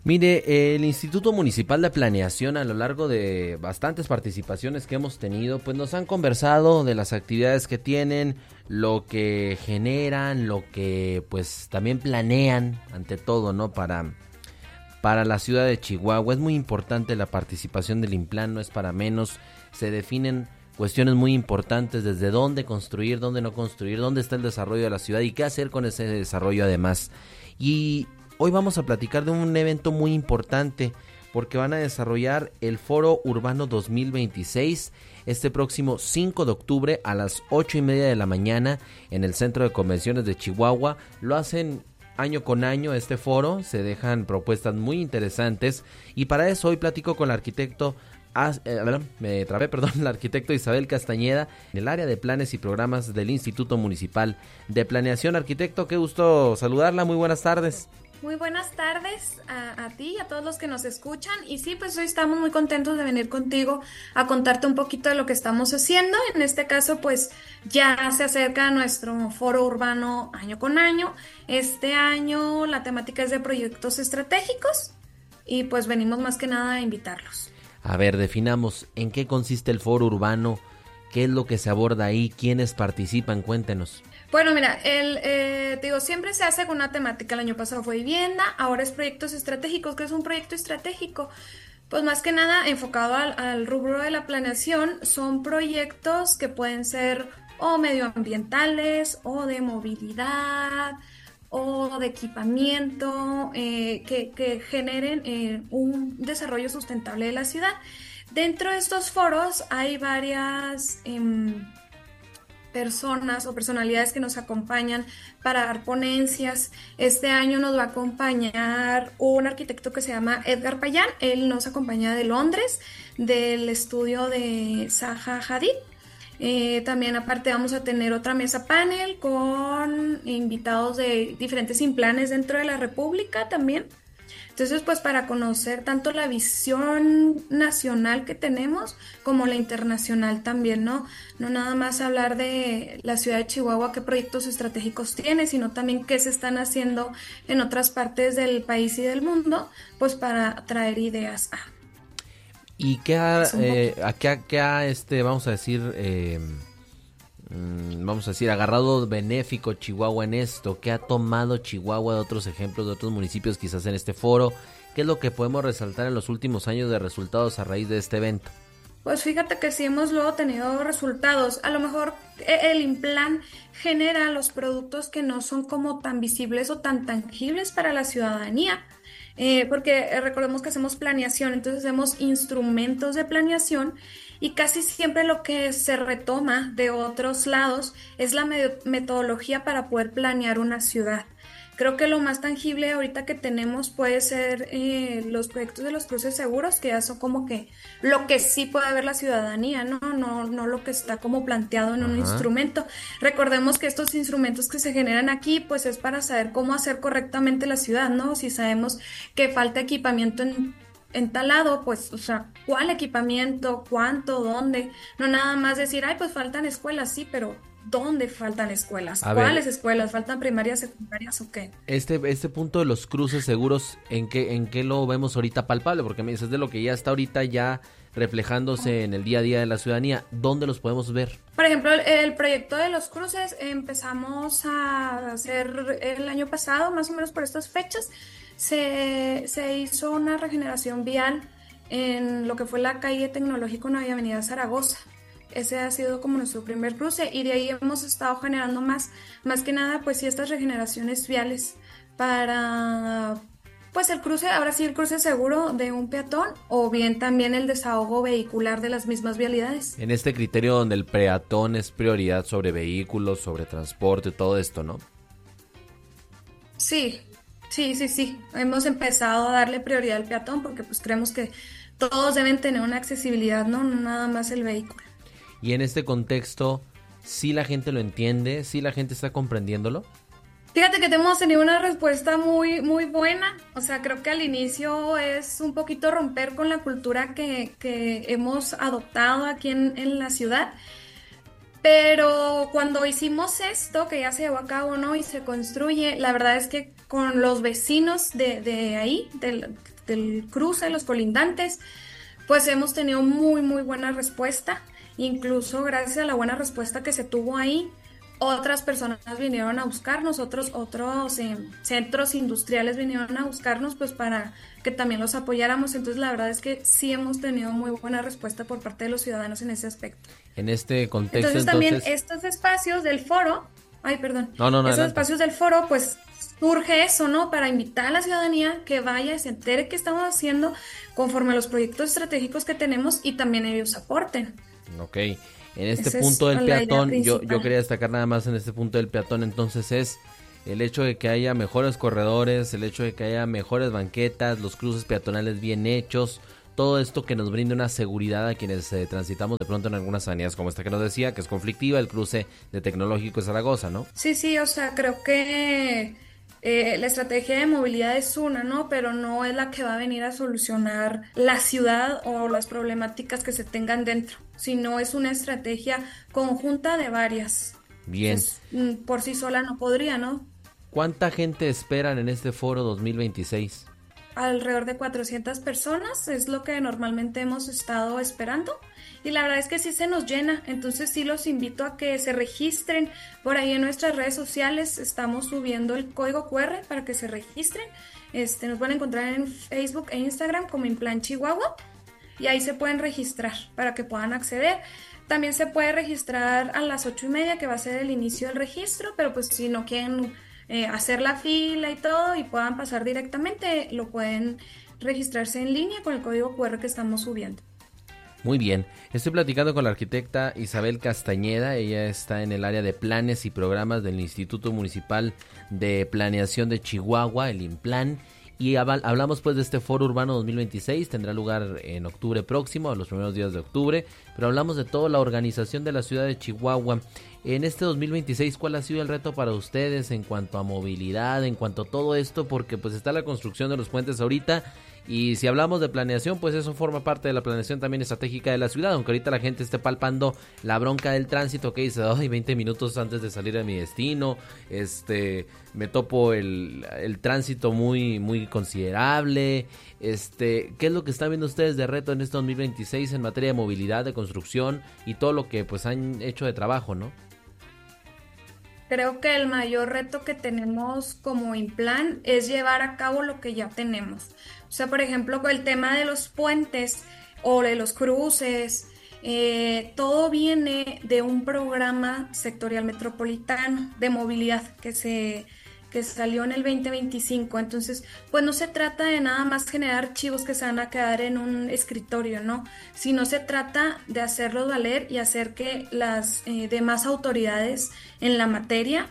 Mire, el Instituto Municipal de Planeación, a lo largo de bastantes participaciones que hemos tenido, pues nos han conversado de las actividades que tienen, lo que generan, lo que pues también planean, ante todo, ¿no? Para la ciudad de Chihuahua. Es muy importante la participación del IMPLAN, no es para menos. Se definen cuestiones muy importantes, desde dónde construir, dónde no construir, dónde está el desarrollo de la ciudad y qué hacer con ese desarrollo además. Y hoy vamos a platicar de un evento muy importante porque van a desarrollar el Foro Urbano 2026 este próximo 5 de octubre a las 8:30 de la mañana en el Centro de Convenciones de Chihuahua. Lo hacen año con año este foro, se dejan propuestas muy interesantes y para eso hoy platico con el arquitecto la arquitecto Isabel Castañeda en el área de planes y programas del Instituto Municipal de Planeación. Arquitecto, qué gusto saludarla, muy buenas tardes. Muy buenas tardes a ti y a todos los que nos escuchan. Y sí, pues hoy estamos muy contentos de venir contigo a contarte un poquito de lo que estamos haciendo. En este caso, pues ya se acerca nuestro foro urbano año con año. Este año la temática es de proyectos estratégicos y pues venimos más que nada a invitarlos. A ver, definamos en qué consiste el foro urbano, qué es lo que se aborda ahí, quiénes participan, cuéntenos. Bueno, mira, siempre se hace con una temática. El año pasado fue vivienda, ahora es proyectos estratégicos. ¿Qué es un proyecto estratégico? Pues más que nada enfocado al rubro de la planeación, son proyectos que pueden ser o medioambientales o de movilidad o de equipamiento que generen un desarrollo sustentable de la ciudad. Dentro de estos foros hay varias personas o personalidades que nos acompañan para dar ponencias. Este año nos va a acompañar un arquitecto que se llama Edgar Payán. Él nos acompaña de Londres, del estudio de Zaha Hadid. También aparte vamos a tener otra mesa panel con invitados de diferentes implanes dentro de la República también. Entonces, pues para conocer tanto la visión nacional que tenemos como la internacional también, ¿no? No nada más hablar de la ciudad de Chihuahua, qué proyectos estratégicos tiene, sino también qué se están haciendo en otras partes del país y del mundo, pues para traer ideas a... ¿Y qué vamos a decir, agarrado benéfico Chihuahua en esto? ¿Qué ha tomado Chihuahua de otros ejemplos, de otros municipios quizás en este foro? ¿Qué es lo que podemos resaltar en los últimos años de resultados a raíz de este evento? Pues fíjate que sí hemos luego tenido resultados. A lo mejor el Implan genera los productos que no son como tan visibles o tan tangibles para la ciudadanía. Porque recordemos que hacemos planeación, entonces hacemos instrumentos de planeación y casi siempre lo que se retoma de otros lados es la metodología para poder planear una ciudad. Creo que lo más tangible ahorita que tenemos puede ser los proyectos de los cruces seguros, que ya son como que lo que sí puede ver la ciudadanía, no lo que está como planteado en un Ajá. instrumento. Recordemos que estos instrumentos que se generan aquí, pues es para saber cómo hacer correctamente la ciudad, ¿no? Si sabemos que falta equipamiento en tal lado, pues, o sea, ¿cuál equipamiento? ¿Cuánto? ¿Dónde? No nada más decir, ay, pues faltan escuelas, sí, pero ¿dónde faltan escuelas? A ver, ¿Cuáles escuelas? ¿Faltan primarias, secundarias o qué? este punto de los cruces seguros, ¿en qué lo vemos ahorita palpable? Porque me dices de lo que ya está ahorita ya reflejándose en el día a día de la ciudadanía. ¿Dónde los podemos ver? Por ejemplo, el proyecto de los cruces empezamos a hacer el año pasado, más o menos por estas fechas. Se hizo una regeneración vial en lo que fue la calle Tecnológico en la avenida Zaragoza. Ese ha sido como nuestro primer cruce y de ahí hemos estado generando más que nada, pues sí, estas regeneraciones viales para, pues el cruce, ahora sí el cruce seguro de un peatón o bien también el desahogo vehicular de las mismas vialidades. En este criterio donde el peatón es prioridad sobre vehículos, sobre transporte, todo esto, ¿no? Sí, sí. Hemos empezado a darle prioridad al peatón porque pues creemos que todos deben tener una accesibilidad, ¿no? No nada más el vehículo. Y en este contexto, ¿sí la gente lo entiende? ¿Sí la gente está comprendiéndolo? Fíjate que hemos tenido una respuesta muy buena. O sea, creo que al inicio es un poquito romper con la cultura que hemos adoptado aquí en la ciudad. Pero cuando hicimos esto, que ya se llevó a cabo, ¿no? Y se construye, la verdad es que con los vecinos de ahí, del cruce, los colindantes, pues hemos tenido muy, muy buena respuesta. Incluso gracias a la buena respuesta que se tuvo ahí, otras personas vinieron a buscarnos, otros centros industriales vinieron a buscarnos, pues para que también los apoyáramos. Entonces, la verdad es que sí hemos tenido muy buena respuesta por parte de los ciudadanos en ese aspecto. En este contexto, Entonces, también estos espacios del foro, ay, perdón, no, estos adelante. espacios del foro, pues surge eso, ¿no? Para invitar a la ciudadanía que vaya y se entere qué estamos haciendo conforme a los proyectos estratégicos que tenemos y también ellos aporten. Ok, en este Esa punto es del la peatón, idea yo principal. quería destacar nada más en este punto del peatón, entonces es el hecho de que haya mejores corredores, el hecho de que haya mejores banquetas, los cruces peatonales bien hechos, todo esto que nos brinde una seguridad a quienes transitamos de pronto en algunas avenidas como esta que nos decía, que es conflictiva, el cruce de Tecnológico y Zaragoza, ¿no? Sí, sí, o sea, creo que la estrategia de movilidad es una, ¿no? Pero no es la que va a venir a solucionar la ciudad o las problemáticas que se tengan dentro, sino es una estrategia conjunta de varias. Bien, Entonces, por sí sola no podría, ¿no? ¿cuánta gente esperan en este foro 2026? Alrededor de 400 personas es lo que normalmente hemos estado esperando. Y la verdad es que sí se nos llena, entonces sí los invito a que se registren por ahí en nuestras redes sociales. Estamos subiendo el código QR para que se registren. Nos van a encontrar en Facebook e Instagram como Implan Chihuahua y ahí se pueden registrar para que puedan acceder. También se puede registrar a las 8:30, que va a ser el inicio del registro, pero pues si no quieren hacer la fila y todo y puedan pasar directamente, lo pueden registrarse en línea con el código QR que estamos subiendo. Muy bien, estoy platicando con la arquitecta Isabel Castañeda, ella está en el área de planes y programas del Instituto Municipal de Planeación de Chihuahua, el IMPLAN, y hablamos pues de este Foro Urbano 2026, tendrá lugar en octubre próximo, a los primeros días de octubre, pero hablamos de toda la organización de la ciudad de Chihuahua. En este 2026, ¿cuál ha sido el reto para ustedes en cuanto a movilidad, en cuanto a todo esto? Porque pues está la construcción de los puentes ahorita. Y si hablamos de planeación, pues eso forma parte de la planeación también estratégica de la ciudad, aunque ahorita la gente esté palpando la bronca del tránsito, que dice, ay, 20 minutos antes de salir a mi destino, me topo el tránsito muy, muy considerable, ¿qué es lo que están viendo ustedes de reto en este 2026 en materia de movilidad, de construcción y todo lo que pues han hecho de trabajo, ¿no? Creo que el mayor reto que tenemos como Implan es llevar a cabo lo que ya tenemos. O sea, por ejemplo, con el tema de los puentes o de los cruces, todo viene de un programa sectorial metropolitano de movilidad que salió en el 2025. Entonces, pues no se trata de nada más generar archivos que se van a quedar en un escritorio, ¿no? Sino se trata de hacerlos valer y hacer que las demás autoridades en la materia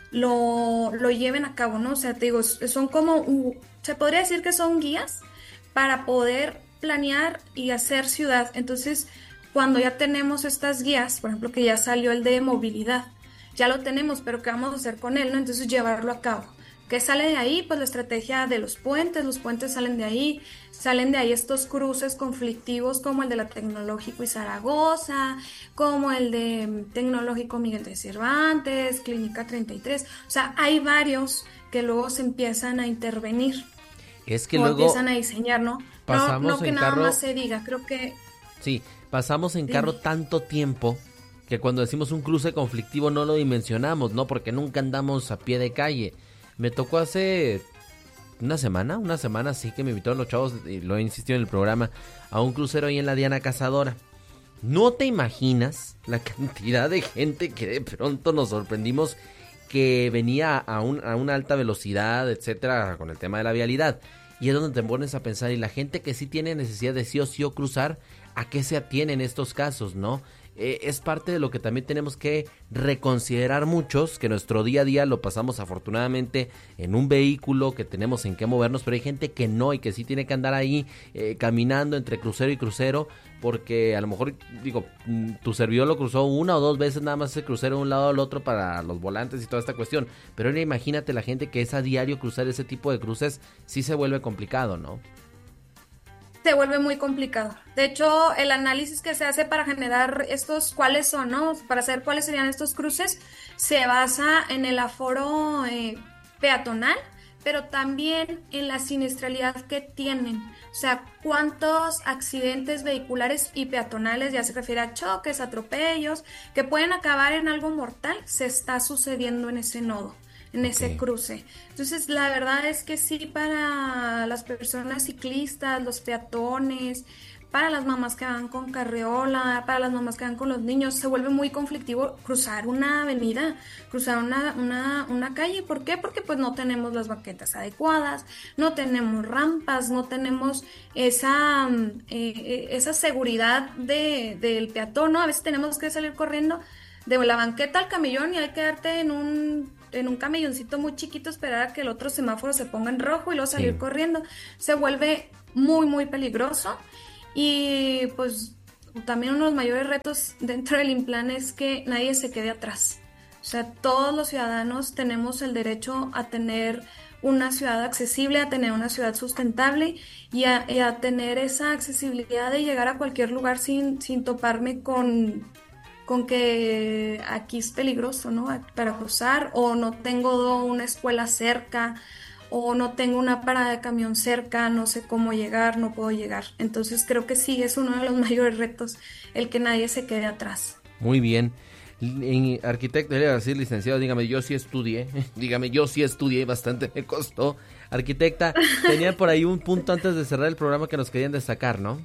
lo lleven a cabo, ¿no? O sea, te digo, son como, se podría decir que son guías para poder planear y hacer ciudad. Entonces, cuando ya tenemos estas guías, por ejemplo, que ya salió el de movilidad, ya lo tenemos, pero ¿qué vamos a hacer con él, no? Entonces llevarlo a cabo. ¿Qué sale de ahí? Pues la estrategia de los puentes salen de ahí estos cruces conflictivos como el de la Tecnológico y Zaragoza, como el de Tecnológico Miguel de Cervantes, Clínica 33, o sea, hay varios que luego se empiezan a intervenir. Es que o luego empiezan a diseñar, ¿no? No que nada carro, más se diga, creo que... Sí, pasamos en carro tanto tiempo que cuando decimos un cruce conflictivo no lo dimensionamos, ¿no? Porque nunca andamos a pie de calle. Me tocó hace una semana sí que me invitaron los chavos, y lo he insistido en el programa, a un crucero ahí en la Diana Cazadora. No te imaginas la cantidad de gente que de pronto nos sorprendimos que venía a una alta velocidad, etcétera, con el tema de la vialidad. Y es donde te pones a pensar, y la gente que sí tiene necesidad de sí o cruzar, ¿a qué se atiene en estos casos, no? Es parte de lo que también tenemos que reconsiderar muchos, que nuestro día a día lo pasamos afortunadamente en un vehículo, que tenemos en qué movernos, pero hay gente que no y que sí tiene que andar ahí caminando entre crucero y crucero, porque a lo mejor, digo, tu servidor lo cruzó una o dos veces nada más ese crucero de un lado al otro para los volantes y toda esta cuestión, pero ahora imagínate la gente que es a diario cruzar ese tipo de cruces, sí se vuelve complicado, ¿no? se vuelve muy complicado. De hecho, el análisis que se hace para generar estos, cuáles son, ¿no? Para saber cuáles serían estos cruces, se basa en el aforo peatonal, pero también en la siniestralidad que tienen. O sea, cuántos accidentes vehiculares y peatonales, ya se refiere a choques, atropellos, que pueden acabar en algo mortal, se está sucediendo en ese nodo, en ese cruce. Entonces, la verdad es que sí, para las personas ciclistas, los peatones, para las mamás que van con carriola, para las mamás que van con los niños, se vuelve muy conflictivo cruzar una avenida, cruzar una calle. ¿Por qué? Porque pues no tenemos las banquetas adecuadas, no tenemos rampas, no tenemos esa seguridad del peatón, ¿no? A veces tenemos que salir corriendo de la banqueta al camellón y hay que quedarte en un camelloncito muy chiquito, esperar a que el otro semáforo se ponga en rojo y luego salir corriendo. Se vuelve muy, muy peligroso. Y pues también uno de los mayores retos dentro del INPLAN es que nadie se quede atrás. O sea, todos los ciudadanos tenemos el derecho a tener una ciudad accesible, a tener una ciudad sustentable y a tener esa accesibilidad de llegar a cualquier lugar sin toparme con que aquí es peligroso, ¿no? Para cruzar, o no tengo una escuela cerca, o no tengo una parada de camión cerca, no sé cómo llegar, no puedo llegar. Entonces creo que sí es uno de los mayores retos, el que nadie se quede atrás. Muy bien. Arquitecto, le iba a decir licenciado, dígame, yo sí estudié, bastante me costó. Arquitecta, tenía por ahí un punto antes de cerrar el programa que nos querían destacar, ¿no?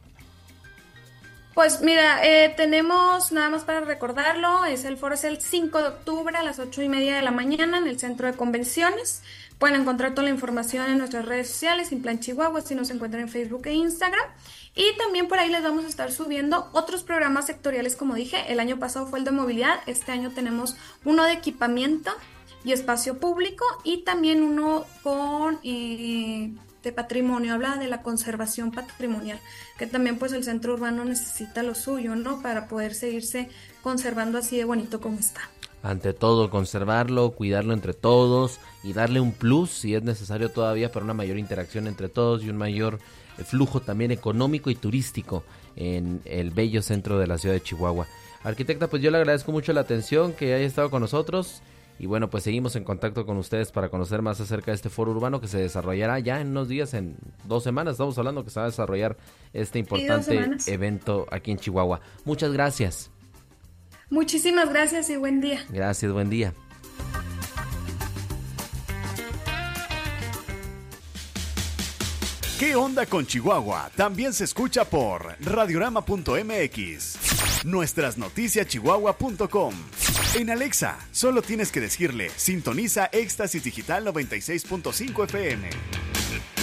Pues mira, tenemos, nada más para recordarlo, el foro es el 5 de octubre a las 8:30 de la mañana en el Centro de Convenciones. Pueden encontrar toda la información en nuestras redes sociales, INPLAN Chihuahua, si nos encuentran en Facebook e Instagram. Y también por ahí les vamos a estar subiendo otros programas sectoriales, como dije. El año pasado fue el de movilidad, este año tenemos uno de equipamiento y espacio público y también uno con de patrimonio, habla de la conservación patrimonial, que también pues el centro urbano necesita lo suyo, ¿no? Para poder seguirse conservando así de bonito como está. Ante todo, conservarlo, cuidarlo entre todos y darle un plus si es necesario todavía para una mayor interacción entre todos y un mayor flujo también económico y turístico en el bello centro de la ciudad de Chihuahua. Arquitecta, pues yo le agradezco mucho la atención, que haya estado con nosotros y bueno, pues seguimos en contacto con ustedes para conocer más acerca de este foro urbano que se desarrollará ya en unos días, en 2 semanas, estamos hablando que se va a desarrollar este importante evento aquí en Chihuahua. Muchas gracias. Muchísimas gracias y buen día. Gracias, buen día. ¿Qué onda con Chihuahua? También se escucha por radiorama.mx, nuestras noticias chihuahua.com. En Alexa, solo tienes que decirle, sintoniza Éxtasis Digital 96.5 FM.